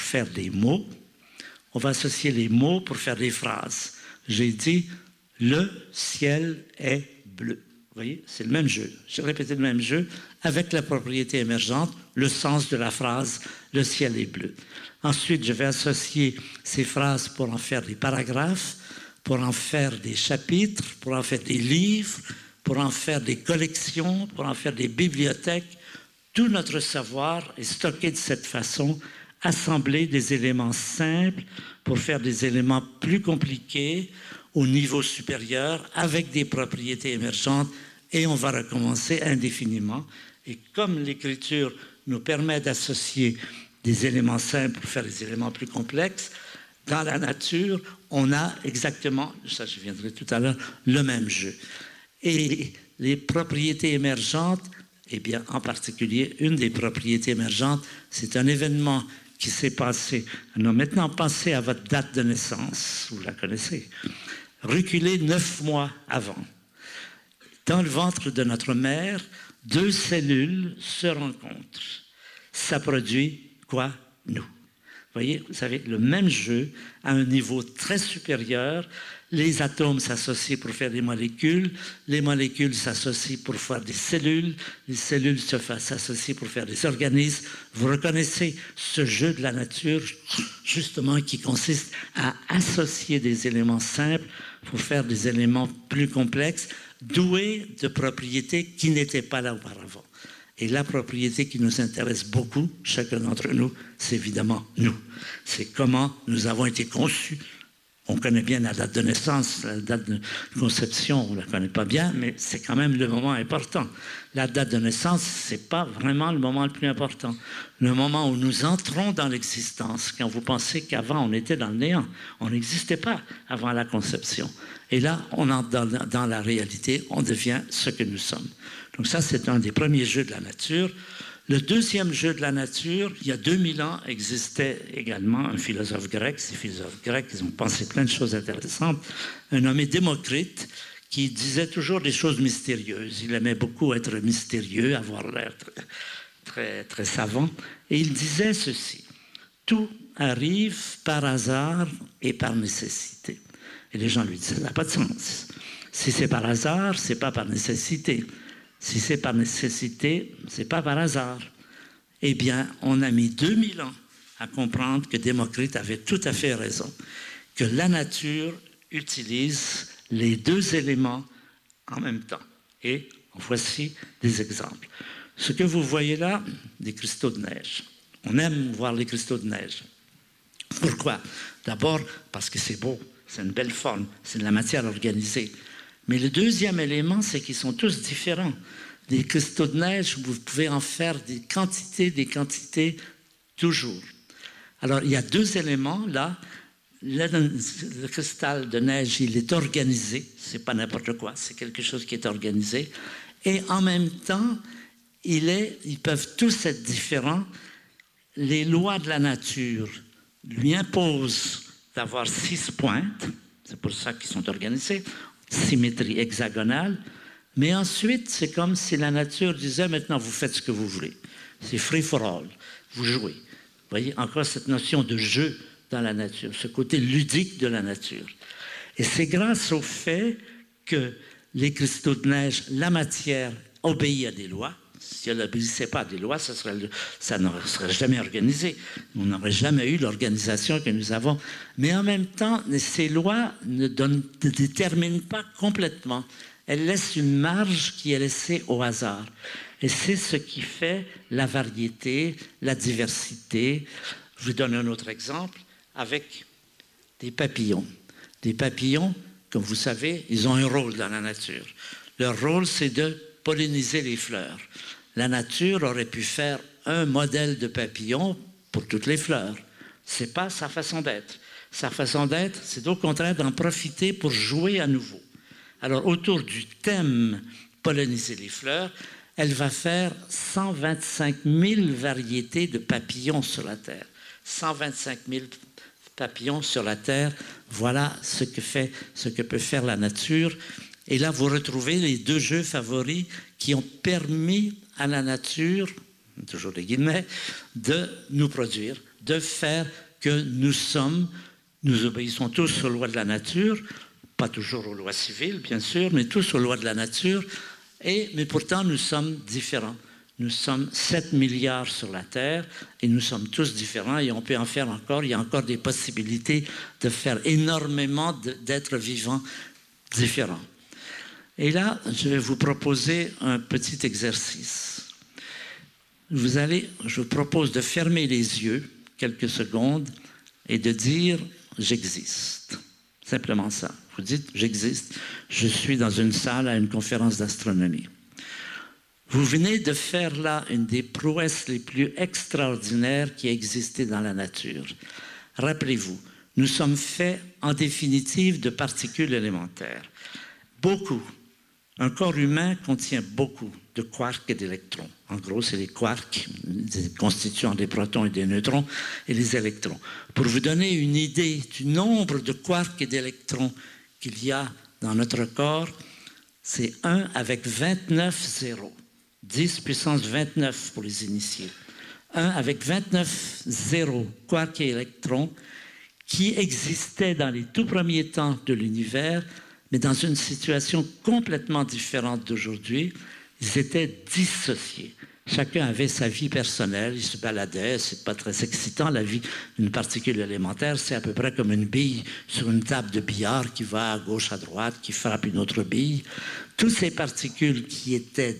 faire des mots. On va associer les mots pour faire des phrases. J'ai dit « le ciel est bleu ». Vous voyez, c'est le même jeu. J'ai répété le même jeu avec la propriété émergente, le sens de la phrase « le ciel est bleu ». Ensuite, je vais associer ces phrases pour en faire des paragraphes, pour en faire des chapitres, pour en faire des livres, pour en faire des collections, pour en faire des bibliothèques. Tout notre savoir est stocké de cette façon, assembler des éléments simples pour faire des éléments plus compliqués au niveau supérieur avec des propriétés émergentes et on va recommencer indéfiniment. Et comme l'écriture nous permet d'associer des éléments simples pour faire des éléments plus complexes, dans la nature, on a exactement, ça je viendrai tout à l'heure, le même jeu. Et les propriétés émergentes, eh bien, en particulier, une des propriétés émergentes, c'est un événement qui s'est passé. Alors maintenant, pensez à votre date de naissance, vous la connaissez. Reculez 9 mois avant. Dans le ventre de notre mère, 2 cellules se rencontrent. Ça produit quoi? Nous. Vous voyez, vous savez, le même jeu à un niveau très supérieur. Les atomes s'associent pour faire des molécules, les molécules s'associent pour faire des cellules, les cellules s'associent pour faire des organismes. Vous reconnaissez ce jeu de la nature, justement, qui consiste à associer des éléments simples pour faire des éléments plus complexes, doués de propriétés qui n'étaient pas là auparavant. Et la propriété qui nous intéresse beaucoup, chacun d'entre nous, c'est évidemment nous. C'est comment nous avons été conçus. On connaît bien la date de naissance, la date de conception, on ne la connaît pas bien, mais c'est quand même le moment important. La date de naissance, ce n'est pas vraiment le moment le plus important. Le moment où nous entrons dans l'existence, quand vous pensez qu'avant on était dans le néant, on n'existait pas avant la conception. Et là, on entre dans la réalité, on devient ce que nous sommes. Donc ça, c'est un des premiers jeux de la nature. Le deuxième jeu de la nature, il y a 2000 ans, existait également un philosophe grec. Ces philosophes grecs, ils ont pensé plein de choses intéressantes. Un nommé Démocrite, qui disait toujours des choses mystérieuses. Il aimait beaucoup être mystérieux, avoir l'air très, très savant. Et il disait ceci: tout arrive par hasard et par nécessité. Et les gens lui disaient, ça n'a pas de sens. Si c'est par hasard, c'est pas par nécessité. Si c'est par nécessité, c'est pas par hasard. Eh bien, on a mis 2000 ans à comprendre que Démocrite avait tout à fait raison, que la nature utilise les 2 éléments en même temps. Et voici des exemples. Ce que vous voyez là, des cristaux de neige. On aime voir les cristaux de neige. Pourquoi? D'abord, parce que c'est beau, c'est une belle forme, c'est de la matière organisée. Mais le deuxième élément, c'est qu'ils sont tous différents. Des cristaux de neige, vous pouvez en faire des quantités, toujours. Alors, il y a 2 éléments là. Le cristal de neige, il est organisé. C'est pas n'importe quoi, c'est quelque chose qui est organisé. Et en même temps, ils peuvent tous être différents. Les lois de la nature lui imposent d'avoir 6 pointes. C'est pour ça qu'ils sont organisés. Symétrie hexagonale, mais ensuite, c'est comme si la nature disait, maintenant, vous faites ce que vous voulez. C'est free for all. Vous jouez. Vous voyez, encore cette notion de jeu dans la nature, ce côté ludique de la nature. Et c'est grâce au fait que les cristaux de neige, la matière obéit à des lois. Si elle n'obéissait pas à des lois, ça ne serait jamais organisé. On n'aurait jamais eu l'organisation que nous avons. Mais en même temps, ces lois ne déterminent pas complètement. Elles laissent une marge qui est laissée au hasard. Et c'est ce qui fait la variété, la diversité. Je vous donne un autre exemple avec des papillons. Des papillons, comme vous savez, ils ont un rôle dans la nature. Leur rôle, c'est de polliniser les fleurs. La nature aurait pu faire un modèle de papillon pour toutes les fleurs. Ce n'est pas sa façon d'être. Sa façon d'être, c'est au contraire d'en profiter pour jouer à nouveau. Alors, autour du thème « polliniser les fleurs », elle va faire 125 000 variétés de papillons sur la Terre. 125 000 papillons sur la Terre, voilà ce que peut faire la nature. Et là, vous retrouvez les 2 jeux favoris qui ont permis à la nature, toujours des guillemets, de nous produire. de faire que nous obéissons tous aux lois de la nature, pas toujours aux lois civiles, bien sûr, mais tous aux lois de la nature, mais pourtant nous sommes différents. Nous sommes 7 milliards sur la Terre et nous sommes tous différents et on peut en faire encore. Il y a encore des possibilités de faire énormément d'êtres vivants différents. Et là, je vais vous proposer un petit exercice. Je vous propose de fermer les yeux quelques secondes et de dire « j'existe ». Simplement ça. Vous dites « j'existe ». Je suis dans une salle à une conférence d'astronomie. Vous venez de faire là une des prouesses les plus extraordinaires qui a existé dans la nature. Rappelez-vous, nous sommes faits en définitive de particules élémentaires. Beaucoup. Un corps humain contient beaucoup de quarks et d'électrons. En gros, c'est les quarks, constituant des protons et des neutrons, et les électrons. Pour vous donner une idée du nombre de quarks et d'électrons qu'il y a dans notre corps, c'est 1 avec 29 zéros. 10 puissance 29 pour les initiés. 1 avec 29 zéros, quarks et électrons, qui existaient dans les tout premiers temps de l'univers, mais dans une situation complètement différente d'aujourd'hui. Ils étaient dissociés. Chacun avait sa vie personnelle, il se baladait, c'est pas très excitant. La vie d'une particule élémentaire, c'est à peu près comme une bille sur une table de billard qui va à gauche, à droite, qui frappe une autre bille. Toutes ces particules qui étaient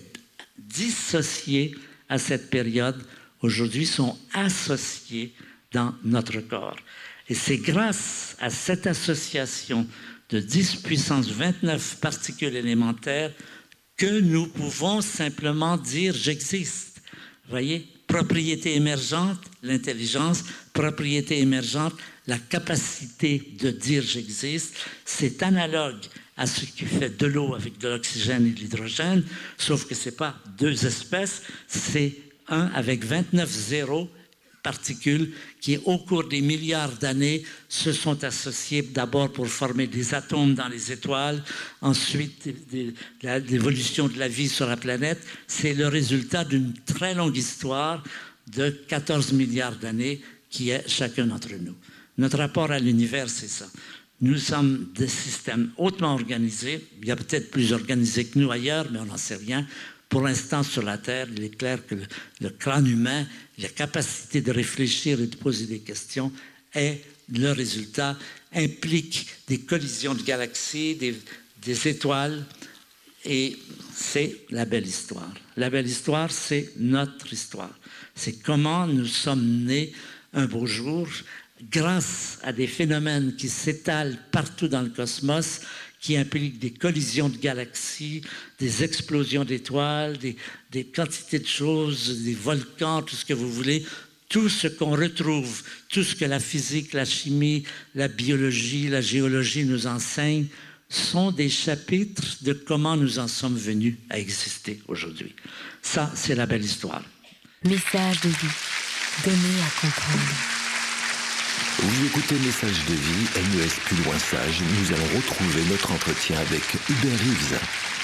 dissociées à cette période, aujourd'hui sont associées dans notre corps. Et c'est grâce à cette association de 10 puissance 29 particules élémentaires que nous pouvons simplement dire « j'existe ». Vous voyez, propriété émergente, l'intelligence, propriété émergente, la capacité de dire « j'existe », c'est analogue à ce qui fait de l'eau avec de l'oxygène et de l'hydrogène, sauf que ce n'est pas deux espèces, c'est 1 avec 29 zéros particules qui, au cours des milliards d'années, se sont associées d'abord pour former des atomes dans les étoiles, ensuite l'évolution de la vie sur la planète. C'est le résultat d'une très longue histoire de 14 milliards d'années qui est chacun d'entre nous. Notre rapport à l'univers, c'est ça. Nous sommes des systèmes hautement organisés. Il y a peut-être plus organisés que nous ailleurs, mais on n'en sait rien. Pour l'instant, sur la Terre, il est clair que le crâne humain, la capacité de réfléchir et de poser des questions est le résultat, implique des collisions de galaxies, des étoiles, et c'est la belle histoire. La belle histoire, c'est notre histoire. C'est comment nous sommes nés un beau jour grâce à des phénomènes qui s'étalent partout dans le cosmos, qui impliquent des collisions de galaxies, des explosions d'étoiles, des quantités de choses, des volcans, tout ce que vous voulez, tout ce qu'on retrouve, tout ce que la physique, la chimie, la biologie, la géologie nous enseignent, sont des chapitres de comment nous en sommes venus à exister aujourd'hui. Ça, c'est la belle histoire. Message de vie, donné à comprendre. Vous écoutez Message de vie, MES plus loin sage. Nous allons retrouver notre entretien avec Hubert Reeves.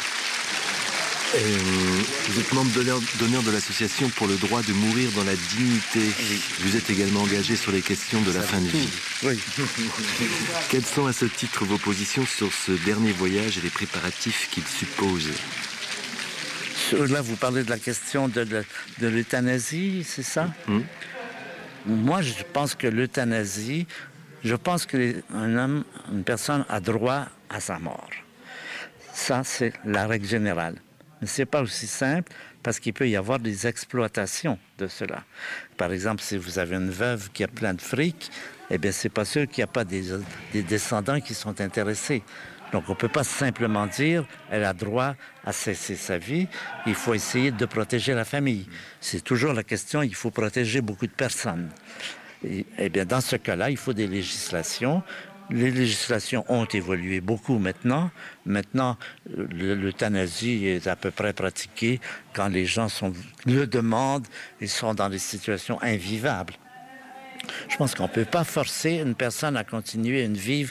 Vous êtes membre d'honneur de l'association pour le droit de mourir dans la dignité. Oui. Vous êtes également engagé sur les questions de la fin de vie. Oui. Quelles sont à ce titre vos positions sur ce dernier voyage et les préparatifs qu'il suppose? Là, vous parlez de la question de l'euthanasie, c'est ça? Moi, je pense que l'euthanasie, je pense qu'un une personne a droit à sa mort. Ça, c'est la règle générale. Mais ce n'est pas aussi simple parce qu'il peut y avoir des exploitations de cela. Par exemple, si vous avez une veuve qui a plein de fric, eh bien, c'est pas sûr qu'il n'y a pas des descendants qui sont intéressés. Donc, on ne peut pas simplement dire elle a droit à cesser sa vie. Il faut essayer de protéger la famille. C'est toujours la question, il faut protéger beaucoup de personnes. Et bien, dans ce cas-là, il faut des législations. Les législations ont évolué beaucoup maintenant. Maintenant, l'euthanasie est à peu près pratiquée quand les gens le demandent et sont dans des situations invivables. Je pense qu'on ne peut pas forcer une personne à continuer une vie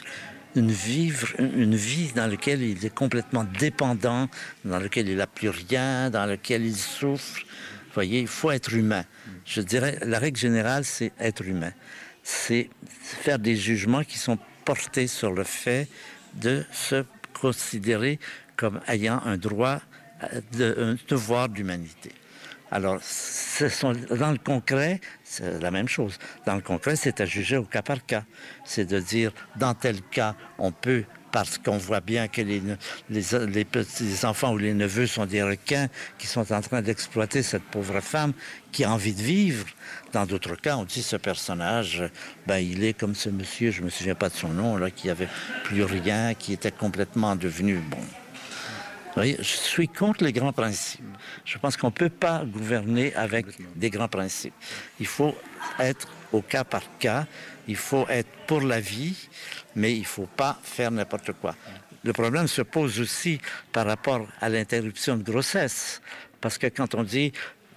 dans laquelle il est complètement dépendant, dans laquelle il n'a plus rien, dans laquelle il souffre. Vous voyez, il faut être humain. Je dirais, la règle générale, c'est être humain. C'est faire des jugements qui sont portés sur le fait de se considérer comme ayant un droit, un devoir d'humanité. Alors, dans le concret, c'est la même chose. Dans le concret, c'est à juger au cas par cas. C'est de dire, dans tel cas, on peut, parce qu'on voit bien que les petits enfants ou les neveux sont des requins qui sont en train d'exploiter cette pauvre femme qui a envie de vivre. Dans d'autres cas, on dit, ce personnage, il est comme ce monsieur, je ne me souviens pas de son nom, là, qui avait plus rien, qui était complètement devenu bon. Vous voyez, je suis contre les grands principes. Je pense qu'on ne peut pas gouverner avec des grands principes. Il faut être au cas par cas, il faut être pour la vie, mais il ne faut pas faire n'importe quoi. Le problème se pose aussi par rapport à l'interruption de grossesse. Parce que quand on dit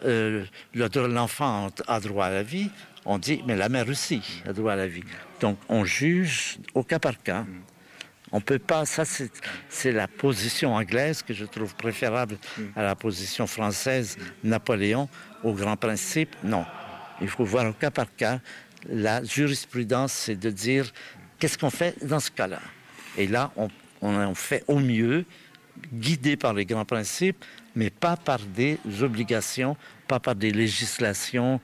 l'enfant a droit à la vie, on dit mais la mère aussi a droit à la vie. Donc on juge au cas par cas. On peut pas, ça c'est la position anglaise que je trouve préférable à la position française, Napoléon, au grand principe. Non, il faut voir au cas par cas. La jurisprudence, c'est de dire qu'est-ce qu'on fait dans ce cas-là. Et là, on fait au mieux, guidé par les grands principes, mais pas par des obligations, pas par des législations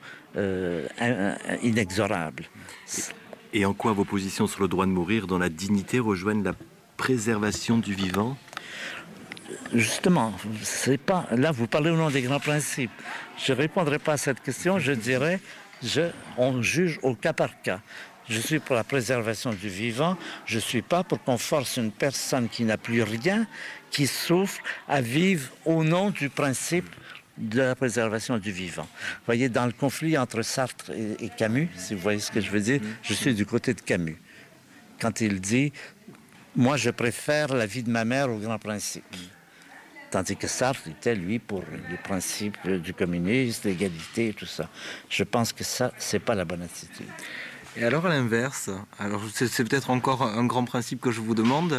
inexorables. Et en quoi vos positions sur le droit de mourir dans la dignité rejoignent la préservation du vivant ? Justement, c'est pas... Là, vous parlez au nom des grands principes. Je ne répondrai pas à cette question. Je dirais, on juge au cas par cas. Je suis pour la préservation du vivant. Je ne suis pas pour qu'on force une personne qui n'a plus rien, qui souffre, à vivre au nom du principe de la préservation du vivant. Vous voyez, dans le conflit entre Sartre et Camus, si vous voyez ce que je veux dire, je suis du côté de Camus. Quand il dit « Moi, je préfère la vie de ma mère au grand principe ». Tandis que Sartre était, lui, pour les principes du communisme, l'égalité et tout ça. Je pense que ça, c'est pas la bonne attitude. Et alors, à l'inverse, alors c'est peut-être encore un grand principe que je vous demande,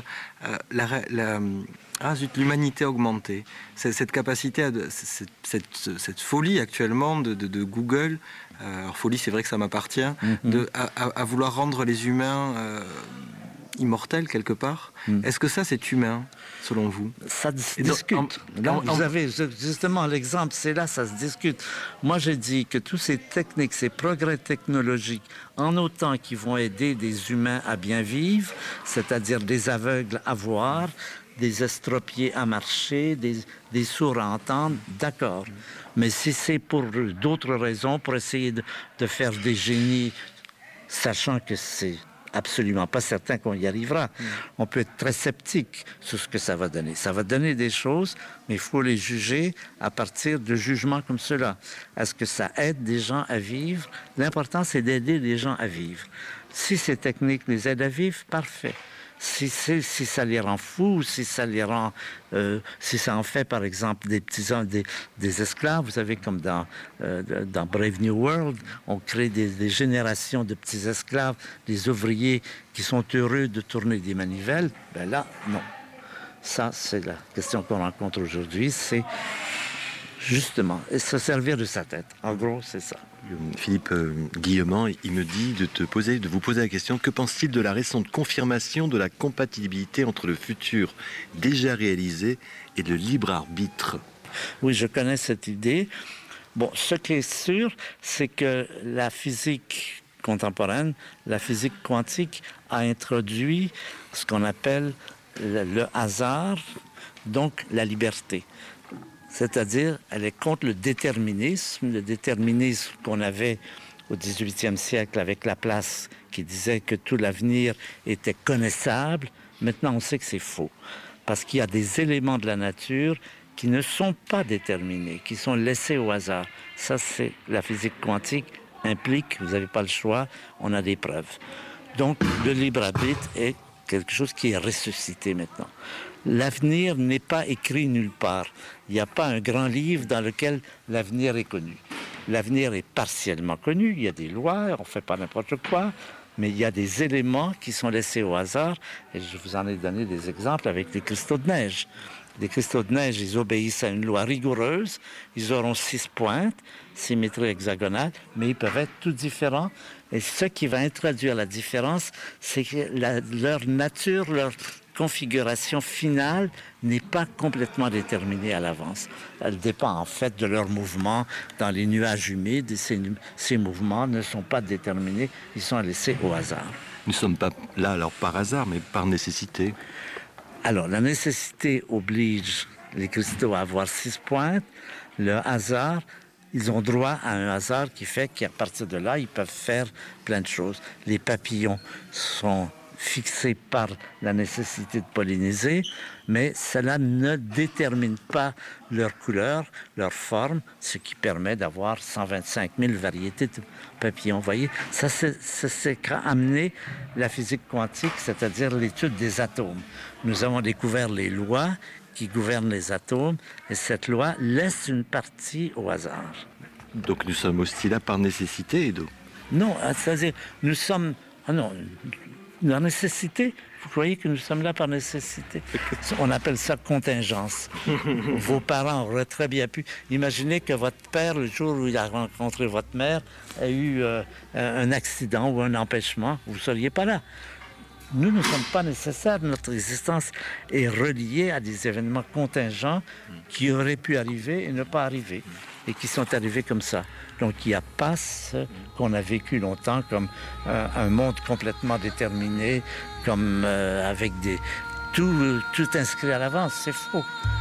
l'humanité augmentée, cette capacité, cette folie actuellement de Google, alors folie, c'est vrai que ça m'appartient, à vouloir rendre les humains immortels quelque part. Est-ce que ça, c'est humain, selon vous ? Ça se discute. Vous avez justement l'exemple, c'est là, ça se discute. Moi, j'ai dit que tous ces techniques, ces progrès technologiques, en autant qu'ils vont aider des humains à bien vivre, c'est-à-dire des aveugles à voir, des estropiés à marcher, des sourds à entendre, d'accord. Mais si c'est pour d'autres raisons, pour essayer de faire des génies, sachant que c'est absolument pas certain qu'on y arrivera. On peut être très sceptique sur ce que ça va donner. Ça va donner des choses, mais il faut les juger à partir de jugements comme cela. Est-ce que ça aide des gens à vivre? L'important, c'est d'aider les gens à vivre. Si ces techniques les aident à vivre, parfait. Si ça les rend fous, si ça en fait, par exemple, des esclaves, vous savez, comme dans Brave New World, on crée des générations de petits esclaves, des ouvriers qui sont heureux de tourner des manivelles, ben là, non. Ça, c'est la question qu'on rencontre aujourd'hui, c'est justement se servir de sa tête. En gros, c'est ça. Philippe Guillemant, il me dit de vous poser la question: que pense-t-il de la récente confirmation de la compatibilité entre le futur déjà réalisé et le libre arbitre? Oui, je connais cette idée. Bon, ce qui est sûr, c'est que la physique contemporaine, la physique quantique, a introduit ce qu'on appelle le hasard, donc la liberté. C'est-à-dire, elle est contre le déterminisme qu'on avait au XVIIIe siècle avec Laplace, qui disait que tout l'avenir était connaissable. Maintenant, on sait que c'est faux, parce qu'il y a des éléments de la nature qui ne sont pas déterminés, qui sont laissés au hasard. Ça, c'est la physique quantique implique, vous n'avez pas le choix, on a des preuves. Donc, le libre arbitre est quelque chose qui est ressuscité maintenant. L'avenir n'est pas écrit nulle part. Il n'y a pas un grand livre dans lequel l'avenir est connu. L'avenir est partiellement connu. Il y a des lois, on ne fait pas n'importe quoi, mais il y a des éléments qui sont laissés au hasard. Et je vous en ai donné des exemples avec les cristaux de neige. Les cristaux de neige, ils obéissent à une loi rigoureuse. Ils auront 6 pointes, symétrie hexagonale, mais ils peuvent être tout différents. Et ce qui va introduire la différence, c'est que leur nature, leur configuration finale n'est pas complètement déterminée à l'avance. Elle dépend en fait de leur mouvement dans les nuages humides. Et ces mouvements ne sont pas déterminés, ils sont laissés au hasard. Nous ne sommes pas là alors par hasard, mais par nécessité. Alors, la nécessité oblige les cristaux à avoir 6 pointes. Le hasard, ils ont droit à un hasard qui fait qu'à partir de là, ils peuvent faire plein de choses. Les papillons sont fixés par la nécessité de polliniser, mais cela ne détermine pas leur couleur, leur forme, ce qui permet d'avoir 125 000 variétés de papillons. Vous voyez, ça c'est qu'a amené la physique quantique, c'est-à-dire l'étude des atomes. Nous avons découvert les lois qui gouvernent les atomes, et cette loi laisse une partie au hasard. Donc nous sommes aussi là par nécessité, Edo. Non, c'est-à-dire, nous sommes... Ah non, la nécessité, vous croyez que nous sommes là par nécessité? On appelle ça contingence. Vos parents auraient très bien pu imaginer que votre père, le jour où il a rencontré votre mère, a eu un accident ou un empêchement. Vous ne seriez pas là. Nous ne sommes pas nécessaires. Notre existence est reliée à des événements contingents qui auraient pu arriver et ne pas arriver, et qui sont arrivés comme ça. Donc il n'y a pas ce qu'on a vécu longtemps comme un monde complètement déterminé, comme avec tout inscrit à l'avance. C'est faux.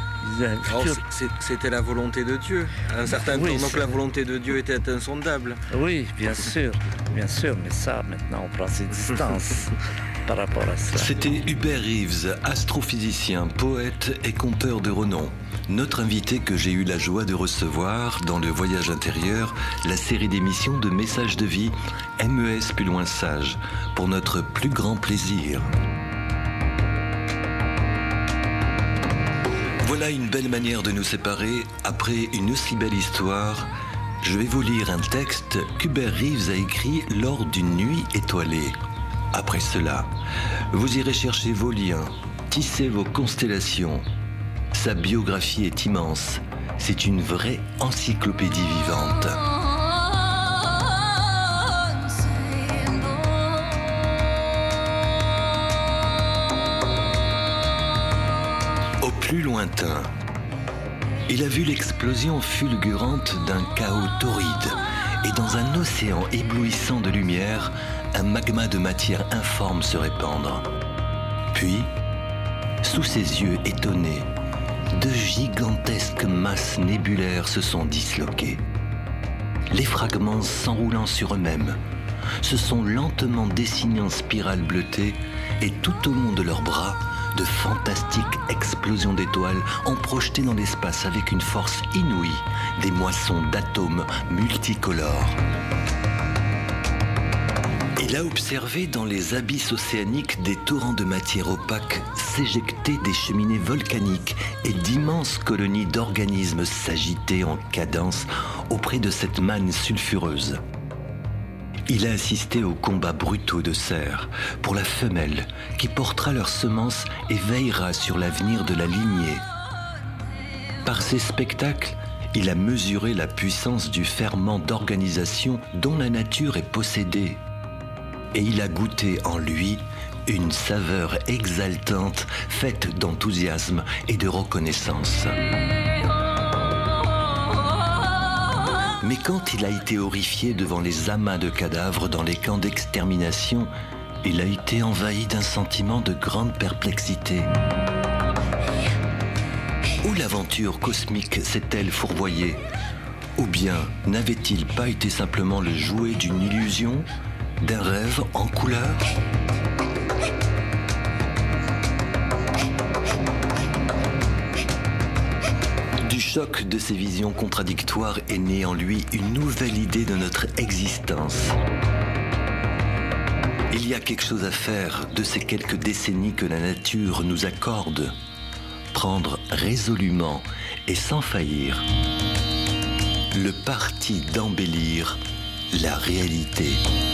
C'était la volonté de Dieu. À un certain temps, donc la volonté de Dieu était insondable. Oui, bien sûr, mais ça, maintenant, on prend ses distances par rapport à ça. C'était Hubert Reeves, astrophysicien, poète et conteur de renom. Notre invité que j'ai eu la joie de recevoir dans le Voyage intérieur, la série d'émissions de Messages de vie, MES plus loin sage, pour notre plus grand plaisir. Voilà une belle manière de nous séparer. Après une aussi belle histoire, je vais vous lire un texte qu'Hubert Reeves a écrit lors d'une nuit étoilée. Après cela, vous irez chercher vos liens, tisser vos constellations. Sa biographie est immense. C'est une vraie encyclopédie vivante. Au plus lointain, il a vu l'explosion fulgurante d'un chaos torride et dans un océan éblouissant de lumière, un magma de matière informe se répandre. Puis, sous ses yeux étonnés, de gigantesques masses nébulaires se sont disloquées. Les fragments s'enroulant sur eux-mêmes, se sont lentement dessinés en spirale bleutée et tout au long de leurs bras, de fantastiques explosions d'étoiles ont projeté dans l'espace avec une force inouïe des moissons d'atomes multicolores. Il a observé dans les abysses océaniques des torrents de matière opaque s'éjecter des cheminées volcaniques et d'immenses colonies d'organismes s'agiter en cadence auprès de cette manne sulfureuse. Il a assisté aux combats brutaux de cerfs pour la femelle qui portera leurs semences et veillera sur l'avenir de la lignée. Par ces spectacles, il a mesuré la puissance du ferment d'organisation dont la nature est possédée. Et il a goûté en lui une saveur exaltante faite d'enthousiasme et de reconnaissance. Mais quand il a été horrifié devant les amas de cadavres dans les camps d'extermination, il a été envahi d'un sentiment de grande perplexité. Où l'aventure cosmique s'est-elle fourvoyée? Ou bien n'avait-il pas été simplement le jouet d'une illusion, d'un rêve en couleur? Du choc de ces visions contradictoires est née en lui une nouvelle idée de notre existence. Il y a quelque chose à faire de ces quelques décennies que la nature nous accorde. Prendre résolument et sans faillir le parti d'embellir la réalité.